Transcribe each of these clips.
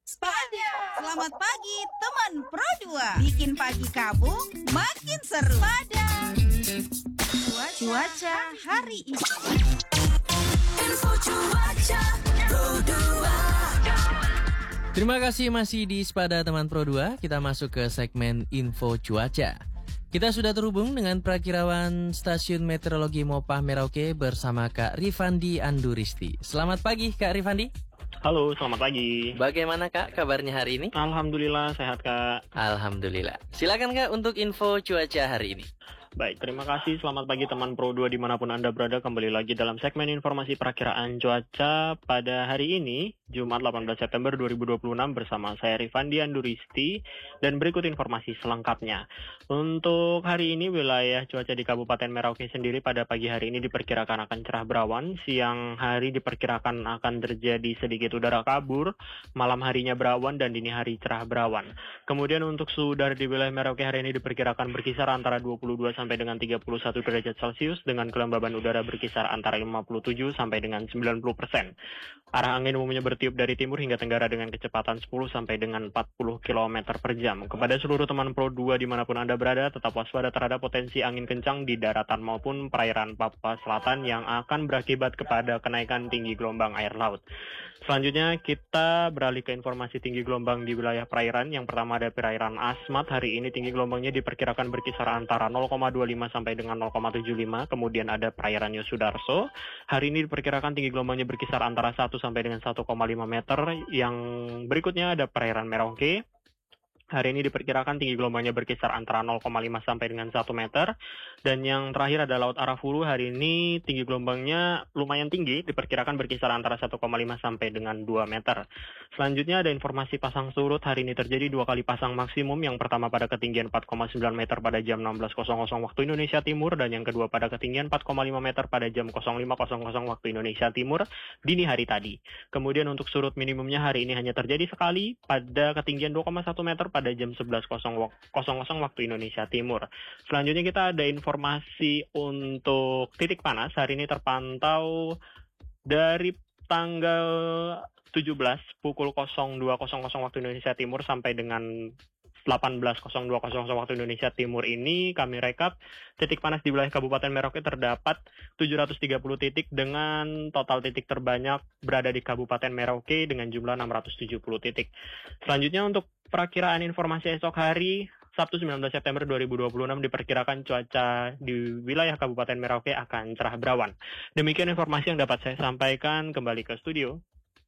Spada. Selamat pagi teman Pro 2. Bikin pagi kamu makin seru. Spada. Cuaca hari ini. Info cuaca Pro 2. Terima kasih masih di Spada Teman Pro 2. Kita masuk ke segmen Info Cuaca. Kita sudah terhubung dengan Prakirawan Stasiun Meteorologi Mopah Merauke bersama Kak Rifandi Anduristi. Selamat pagi Kak Rifandi. Halo, selamat pagi. Bagaimana Kak kabarnya hari ini? Alhamdulillah sehat Kak. Alhamdulillah. Silakan Kak untuk info cuaca hari ini. Baik, terima kasih. Selamat pagi teman Pro 2 dimanapun Anda berada. Kembali lagi dalam segmen informasi perakiraan cuaca pada hari ini, Jumat 18 September 2026 bersama saya Rifandi Anduristi. Dan berikut informasi selengkapnya. Untuk hari ini wilayah cuaca di Kabupaten Merauke sendiri pada pagi hari ini diperkirakan akan cerah berawan. Siang hari diperkirakan akan terjadi sedikit udara kabur. Malam harinya berawan dan dini hari cerah berawan. Kemudian untuk suhu udara di wilayah Merauke hari ini diperkirakan berkisar antara 22 sampai dengan 31 derajat Celcius dengan kelembaban udara berkisar antara 57 sampai dengan 90%. Arah angin umumnya bertiup dari timur hingga tenggara dengan kecepatan 10 sampai dengan 40 km per jam. Kepada seluruh teman Pro 2 dimanapun Anda berada, tetap waspada terhadap potensi angin kencang di daratan maupun perairan Papua Selatan yang akan berakibat kepada kenaikan tinggi gelombang air laut. Selanjutnya kita beralih ke informasi tinggi gelombang di wilayah perairan. Yang pertama ada perairan Asmat. Hari ini tinggi gelombangnya diperkirakan berkisar antara 0,25 sampai dengan 0,75. Kemudian ada perairan Yosudarso. Hari ini diperkirakan tinggi gelombangnya berkisar antara 1 sampai dengan 1,5 meter. Yang berikutnya ada perairan Merauke. Hari ini diperkirakan tinggi gelombangnya berkisar antara 0,5 sampai dengan 1 meter. Dan yang terakhir ada Laut Arafuru. Hari ini tinggi gelombangnya lumayan tinggi, diperkirakan berkisar antara 1,5 sampai dengan 2 meter. Selanjutnya ada informasi pasang surut. Hari ini terjadi 2 kali pasang maksimum. Yang pertama pada ketinggian 4,9 meter pada jam 16.00 waktu Indonesia Timur. Dan yang kedua pada ketinggian 4,5 meter pada jam 05.00 waktu Indonesia Timur dini hari tadi. Kemudian untuk surut minimumnya hari ini hanya terjadi sekali pada ketinggian 2,1 meter pada jam 11.00 waktu Indonesia Timur. Selanjutnya kita ada informasi untuk titik panas. Hari ini terpantau dari tanggal 17 pukul 02.00 waktu Indonesia Timur sampai dengan 18.02.00 waktu Indonesia Timur ini kami rekap titik panas di wilayah Kabupaten Merauke terdapat 730 titik dengan total titik terbanyak berada di Kabupaten Merauke dengan jumlah 670 titik. Selanjutnya untuk perakiraan informasi esok hari Sabtu 19 September 2026 diperkirakan cuaca di wilayah Kabupaten Merauke akan cerah berawan. Demikian informasi yang dapat saya sampaikan. Kembali ke studio.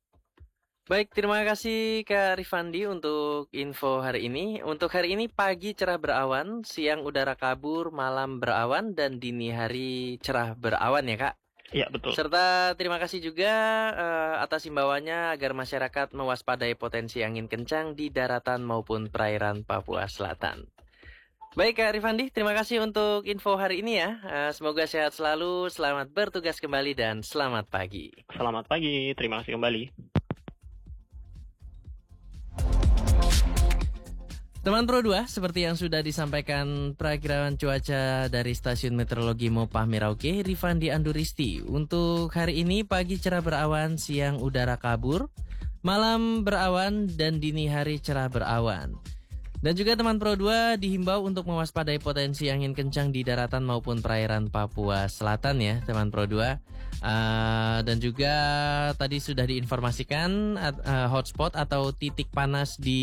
Baik, terima kasih Kak Rifandi untuk info hari ini. Untuk hari ini pagi cerah berawan, siang udara kabur, malam berawan, dan dini hari cerah berawan ya Kak? Iya, betul. Serta terima kasih juga atas himbauannya agar masyarakat mewaspadai potensi angin kencang di daratan maupun perairan Papua Selatan. Baik Kak Rifandi, terima kasih untuk info hari ini ya. Semoga sehat selalu, selamat bertugas kembali, dan selamat pagi. Selamat pagi, terima kasih kembali. Teman Pro 2, seperti yang sudah disampaikan Prakirawan Cuaca dari Stasiun Meteorologi Mopah Merauke, Rifandi Anduristi. Untuk hari ini pagi cerah berawan, siang udara kabur, malam berawan, dan dini hari cerah berawan. Dan juga teman Pro 2 dihimbau untuk mewaspadai potensi angin kencang di daratan maupun perairan Papua Selatan ya teman Pro 2. Dan juga tadi sudah diinformasikan hotspot atau titik panas di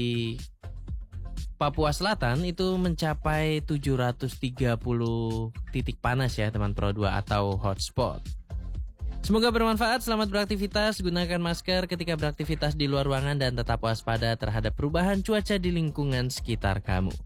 Papua Selatan itu mencapai 730 titik panas ya teman Pro 2 atau hotspot. Semoga bermanfaat, selamat beraktivitas, gunakan masker ketika beraktivitas di luar ruangan dan tetap waspada terhadap perubahan cuaca di lingkungan sekitar kamu.